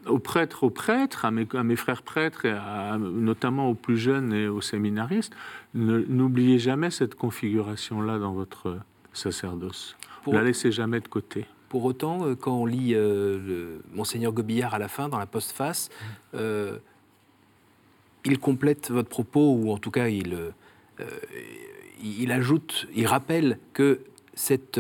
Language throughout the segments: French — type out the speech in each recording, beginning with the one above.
aux prêtres, à mes frères prêtres, et notamment aux plus jeunes et aux séminaristes, n'oubliez jamais cette configuration-là dans votre sacerdoce. Ne la laissez jamais de côté. Pour autant, quand on lit Monseigneur Gobillard à la fin, dans la postface, il complète votre propos, ou en tout cas, il ajoute, il rappelle que cette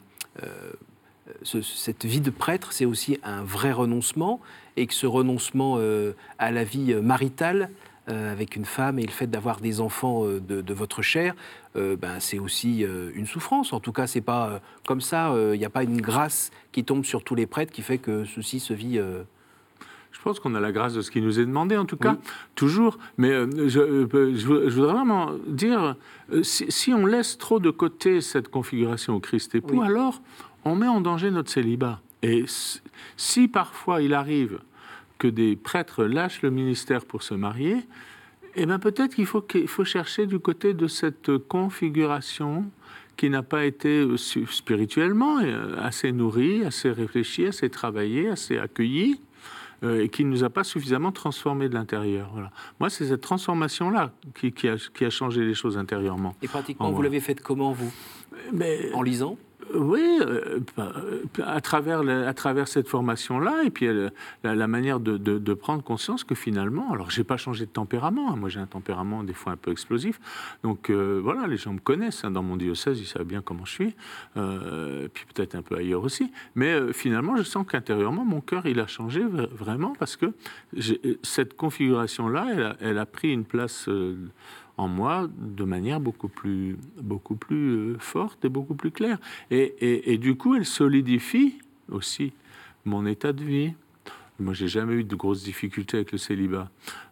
vie de prêtre, c'est aussi un vrai renoncement, et que ce renoncement à la vie maritale, avec une femme, et le fait d'avoir des enfants de votre chair, c'est aussi une souffrance. En tout cas, c'est pas comme ça, il n'y a pas une grâce qui tombe sur tous les prêtres qui fait que ceci se vit... Je pense qu'on a la grâce de ce qui nous est demandé, en tout cas, toujours. Mais je voudrais vraiment dire, si on laisse trop de côté cette configuration au Christ époux, alors on met en danger notre célibat. Et si parfois il arrive que des prêtres lâchent le ministère pour se marier, eh bien peut-être qu'il faut chercher du côté de cette configuration qui n'a pas été spirituellement assez nourrie, assez réfléchie, assez travaillée, assez accueillie, et qui ne nous a pas suffisamment transformés de l'intérieur. Voilà. Moi, c'est cette transformation-là qui a changé les choses intérieurement. Et pratiquement, vous l'avez faite comment, vous ? En lisant ? Oui, à travers cette formation-là, et puis la manière de prendre conscience que finalement, alors j'ai pas changé de tempérament, moi j'ai un tempérament des fois un peu explosif, donc voilà, les gens me connaissent, dans mon diocèse, ils savent bien comment je suis, puis peut-être un peu ailleurs aussi, mais finalement je sens qu'intérieurement mon cœur il a changé vraiment, parce que cette configuration-là, elle a pris une place en moi de manière beaucoup plus forte et beaucoup plus claire. Et du coup, elle solidifie aussi mon état de vie. Moi, j'ai jamais eu de grosses difficultés avec le célibat.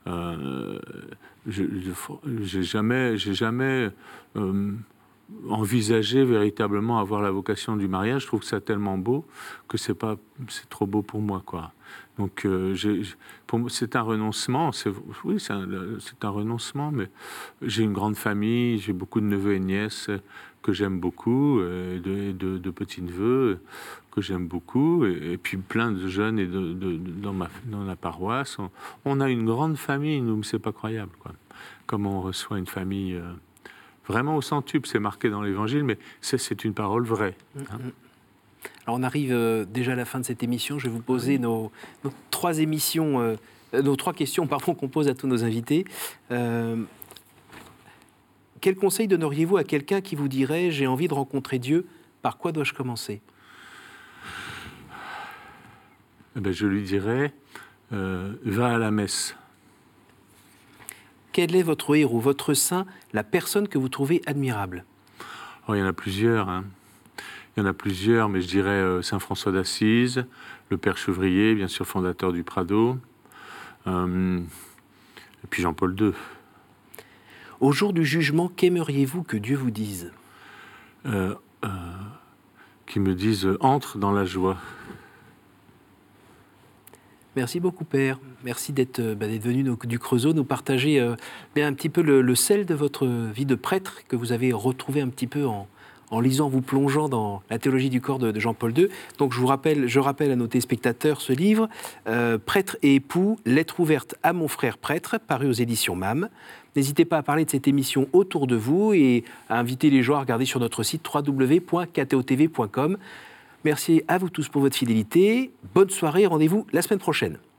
J'ai jamais envisagé véritablement avoir la vocation du mariage. Je trouve que c'est tellement beau que c'est trop beau pour moi, quoi. Donc, pour moi, c'est un renoncement. Oui, c'est un renoncement, mais j'ai une grande famille, j'ai beaucoup de neveux et nièces que j'aime beaucoup, de petits-neveux que j'aime beaucoup, et puis plein de jeunes et dans la paroisse. On a une grande famille, nous, mais c'est pas croyable, quoi. Comme on reçoit une famille vraiment au centuple, c'est marqué dans l'Évangile, mais c'est une parole vraie. Hein. Alors on arrive déjà à la fin de cette émission. Je vais vous poser nos trois questions qu'on pose à tous nos invités. Quel conseil donneriez-vous à quelqu'un qui vous dirait « J'ai envie de rencontrer Dieu, par quoi dois-je commencer ?» Je lui dirais « Va à la messe ». Quel est votre héros, votre saint, la personne que vous trouvez admirable ? Il y en a plusieurs, hein. Il y en a plusieurs, mais je dirais Saint François d'Assise, le Père Chevrier, bien sûr fondateur du Prado, et puis Jean-Paul II. Au jour du jugement, qu'aimeriez-vous que Dieu vous dise ? Qu'il me dise « Entre dans la joie ». Merci beaucoup, Père. Merci d'être venu du Creusot, nous partager un petit peu le sel de votre vie de prêtre que vous avez retrouvé un petit peu en lisant, vous plongeant dans la théologie du corps de Jean-Paul II. Donc je rappelle à nos téléspectateurs ce livre, Prêtre et époux, lettre ouverte à mon frère prêtre, paru aux éditions MAM. N'hésitez pas à parler de cette émission autour de vous et à inviter les gens à regarder sur notre site www.ktotv.com. Merci à vous tous pour votre fidélité. Bonne soirée, rendez-vous la semaine prochaine.